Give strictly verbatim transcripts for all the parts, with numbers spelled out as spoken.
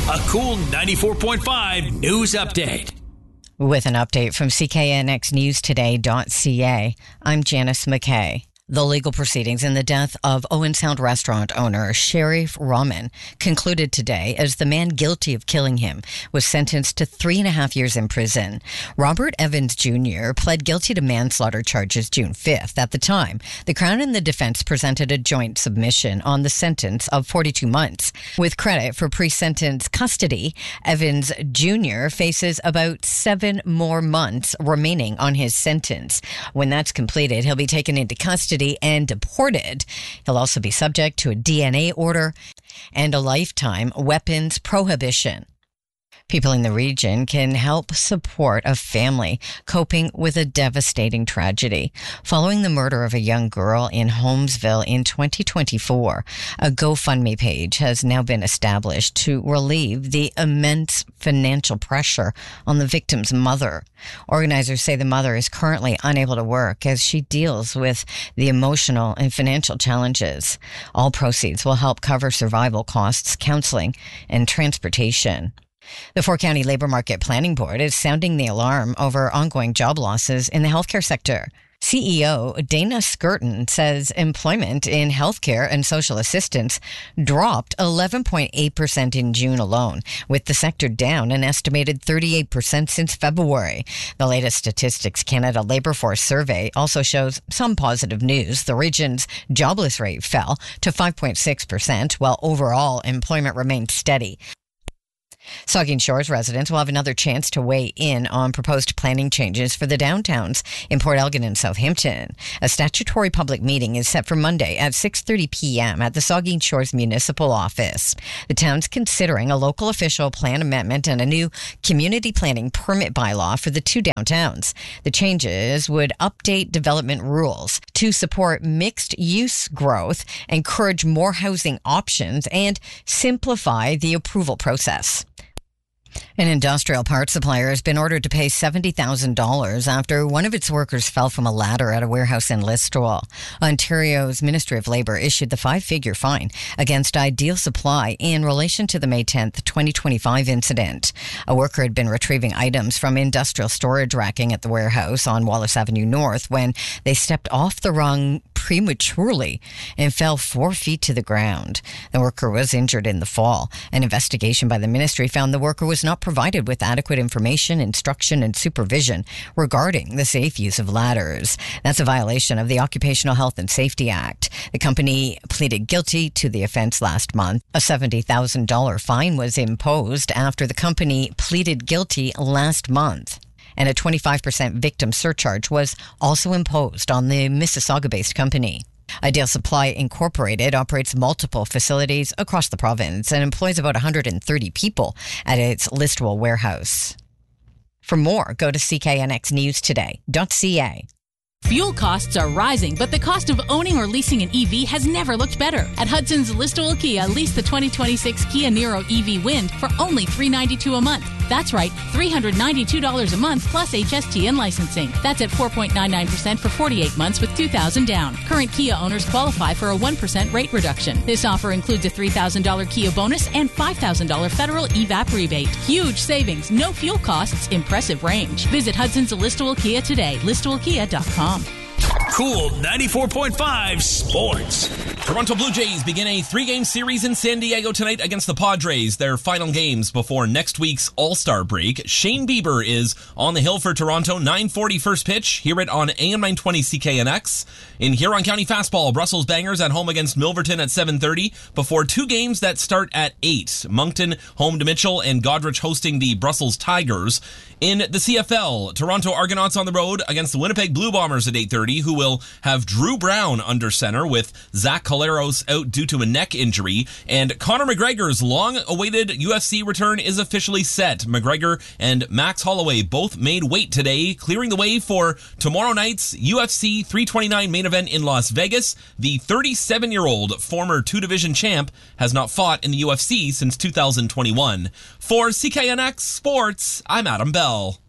A Cool ninety-four point five news update. With an update from C K N X News Today dot C A, I'm Janice McKay. The legal proceedings in the death of Owen Sound restaurant owner Sharif Rahman concluded today as the man guilty of killing him was sentenced to three and a half years in prison. Robert Evans Junior pled guilty to manslaughter charges June fifth. At the time, the Crown and the defense presented a joint submission on the sentence of forty-two months. With credit for pre-sentence custody, Evans Junior faces about seven more months remaining on his sentence. When that's completed, he'll be taken into custody and deported. He'll also be subject to a D N A order and a lifetime weapons prohibition. People in the region can help support a family coping with a devastating tragedy. Following the murder of a young girl in Holmesville in twenty twenty-four, a GoFundMe page has now been established to relieve the immense financial pressure on the victim's mother. Organizers say the mother is currently unable to work as she deals with the emotional and financial challenges. All proceeds will help cover survival costs, counseling, and transportation. The four-county Labour Market Planning Board is sounding the alarm over ongoing job losses in the healthcare sector. C E O Dana Skirton says employment in healthcare and social assistance dropped eleven point eight percent in June alone, with the sector down an estimated thirty-eight percent since February. The latest Statistics Canada Labour Force survey also shows some positive news. The region's jobless rate fell to five point six percent, while overall employment remained steady. Saugeen Shores residents will have another chance to weigh in on proposed planning changes for the downtowns in Port Elgin and Southampton. A statutory public meeting is set for Monday at six thirty p.m. at the Saugeen Shores Municipal Office. The town's considering a local official plan amendment and a new community planning permit bylaw for the two downtowns. The changes would update development rules to support mixed-use growth, encourage more housing options, and simplify the approval process. An industrial parts supplier has been ordered to pay seventy thousand dollars after one of its workers fell from a ladder at a warehouse in Listowel. Ontario's Ministry of Labour issued the five-figure fine against Ideal Supply in relation to the May tenth, twenty twenty-five incident. A worker had been retrieving items from industrial storage racking at the warehouse on Wallace Avenue North when they stepped off the rung prematurely and fell four feet to the ground. The worker was injured in the fall. An investigation by the ministry found the worker was not provided with adequate information, instruction, and supervision regarding the safe use of ladders. That's a violation of the Occupational Health and Safety Act. The company pleaded guilty to the offense last month. A seventy thousand dollars fine was imposed after the company pleaded guilty last month. And a twenty-five percent victim surcharge was also imposed on the Mississauga-based company. Ideal Supply Incorporated operates multiple facilities across the province and employs about one hundred thirty people at its Listowel warehouse. For more, go to C K N X News Today dot C A. Fuel costs are rising, but the cost of owning or leasing an E V has never looked better. At Hudson's Listowel Kia, lease the twenty twenty-six Kia Niro E V Wind for only three hundred ninety-two dollars a month. That's right, three hundred ninety-two dollars a month plus H S T and licensing. That's at four point nine nine percent for forty-eight months with two thousand dollars down. Current Kia owners qualify for a one percent rate reduction. This offer includes a three thousand dollars Kia bonus and five thousand dollars federal E V A P rebate. Huge savings, no fuel costs, impressive range. Visit Hudson's Listowel Kia today, listowel kia dot com. Cool ninety-four point five Sports. Toronto Blue Jays begin a three-game series in San Diego tonight against the Padres, their final games before next week's All-Star break. Shane Bieber is on the hill for Toronto, nine forty first pitch. Hear it on A M nine twenty C K N X. In Huron County Fastball, Brussels Bangers at home against Milverton at seven thirty before two games that start at eight. Moncton home to Mitchell and Godrich hosting the Brussels Tigers. In the C F L, Toronto Argonauts on the road against the Winnipeg Blue Bombers at eight thirty, who will have Drew Brown under center with Zach Collaros out due to a neck injury. And Conor McGregor's long-awaited U F C return is officially set. McGregor and Max Holloway both made weight today, clearing the way for tomorrow night's U F C three twenty-nine main event in Las Vegas. The thirty-seven-year-old former two-division champ has not fought in the U F C since two thousand twenty-one. For C K N X Sports, I'm Adam Bell.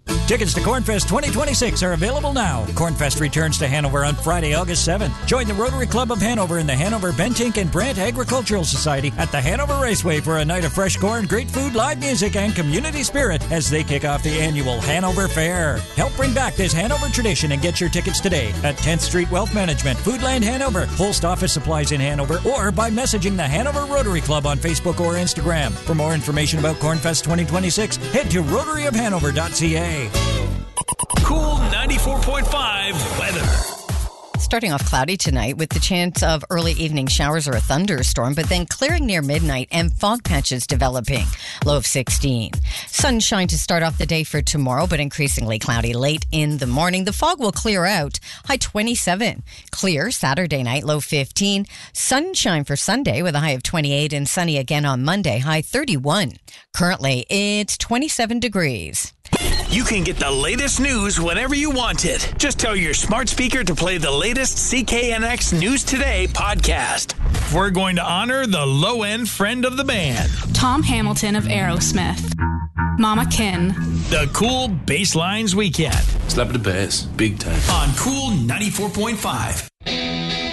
Tickets to Cornfest twenty twenty-six are available now. Cornfest returns to Hanover on Friday, August seventh. Join the Rotary Club of Hanover and the Hanover Bentink and Brant Agricultural Society at the Hanover Raceway for a night of fresh corn, great food, live music, and community spirit as they kick off the annual Hanover Fair. Help bring back this Hanover tradition and get your tickets today at tenth Street Wealth Management, Foodland Hanover, Holst Office Supplies in Hanover, or by messaging the Hanover Rotary Club on Facebook or Instagram. For more information about Cornfest twenty twenty-six, head to rotary of hanover dot c a. Cool ninety-four point five weather. Starting off cloudy tonight with the chance of early evening showers or a thunderstorm, but then clearing near midnight and fog patches developing. Low of sixteen. Sunshine to start off the day for tomorrow, but increasingly cloudy late in the morning. The fog will clear out. High twenty-seven. Clear Saturday night, low fifteen. Sunshine for Sunday with a high of twenty-eight and sunny again on Monday, high thirty-one. Currently, it's twenty-seven degrees. You can get the latest news whenever you want it. Just tell your smart speaker to play the latest C K N X News Today podcast. We're going to honor the low-end friend of the band, Tom Hamilton of Aerosmith. Mama Kin. The Cool Basslines Weekend. Slap the bass, big time. On Cool ninety-four point five.